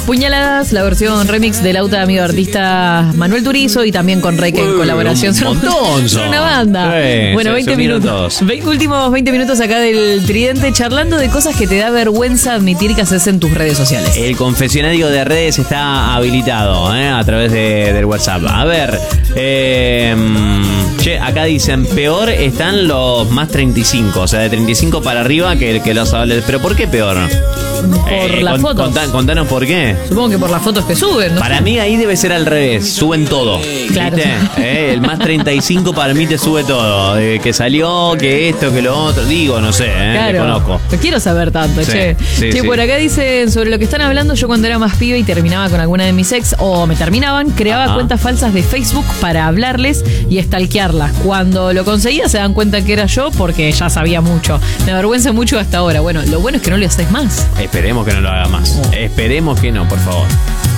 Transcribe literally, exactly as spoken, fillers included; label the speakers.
Speaker 1: Puñaladas, la versión remix del auto de amigo artista Manuel Turizo y también con Reike en colaboración.
Speaker 2: Un montón.
Speaker 1: Son una banda.
Speaker 2: Sí,
Speaker 1: bueno,
Speaker 2: sí,
Speaker 1: veinte minutos. veinte, últimos veinte minutos acá del Tridente charlando de cosas que te da vergüenza admitir que haces en tus redes sociales.
Speaker 2: El confesionario de redes está habilitado, ¿eh? A través de, del WhatsApp. A ver, eh, che, acá dicen, peor están los más treinta y cinco, o sea, de treinta y cinco para arriba que, que los adolescentes. ¿Pero por qué peor?
Speaker 1: Por eh, las con, fotos.
Speaker 2: Contá, contanos por qué.
Speaker 1: Supongo que por las fotos que suben, ¿no?
Speaker 2: Para mí ahí debe ser al revés, suben todo.
Speaker 1: Claro.
Speaker 2: ¿Eh? El más treinta y cinco para mí te sube todo. Eh, que salió, que esto, que lo otro. Digo, no sé, ¿eh?
Speaker 1: Claro.
Speaker 2: Conozco.
Speaker 1: No quiero saber tanto,
Speaker 2: sí,
Speaker 1: che.
Speaker 2: Sí,
Speaker 1: che,
Speaker 2: sí.
Speaker 1: por acá dicen sobre lo que están hablando. Yo cuando era más pibe y terminaba con alguna de mis ex, o me terminaban, creaba
Speaker 2: Ajá.
Speaker 1: cuentas falsas de Facebook para hablarles y stalkearlas. Cuando lo conseguía se dan cuenta que era yo porque ya sabía mucho. Me avergüenza mucho hasta ahora. Bueno, lo bueno es que no lo haces más.
Speaker 2: Esperemos que no lo haga más.
Speaker 1: Oh.
Speaker 2: Esperemos que no, por favor.